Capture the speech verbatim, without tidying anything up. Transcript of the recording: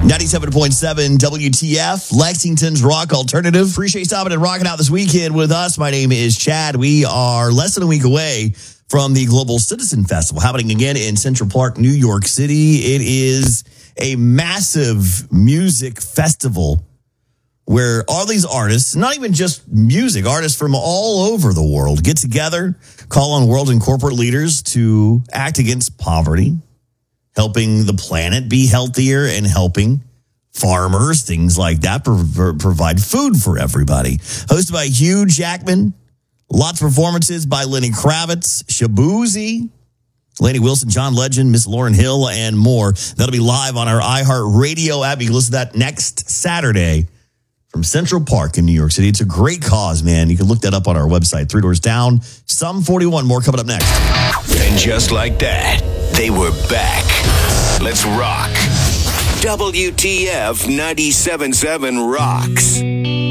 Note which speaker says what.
Speaker 1: ninety-seven point seven W T F, Lexington's Rock Alternative. Appreciate you stopping and rocking out this weekend with us. My name is Chad. We are less than a week away from the Global Citizen Festival, happening again in Central Park, New York City. It is a massive music festival where all these artists, not even just music, artists from all over the world get together, call on world and corporate leaders to act against poverty, helping the planet be healthier and helping farmers, things like that, pro- provide food for everybody. Hosted by Hugh Jackman, lots of performances by Lenny Kravitz, Shabuzi, Lainey Wilson, John Legend, Miss Lauryn Hill, and more. That'll be live on our iHeartRadio app. You can listen to that next Saturday from Central Park in New York City. It's a great cause, man. You can look that up on our website. Three Doors Down, Sum forty-one. More coming up next.
Speaker 2: And just like that, they were back. Let's rock. W T F ninety-seven point seven rocks.